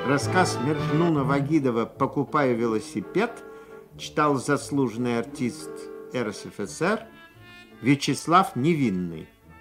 Рассказ Меджнуна Вагидова «Покупаю велосипед» читал заслуженный артист РСФСР Вячеслав Невинный.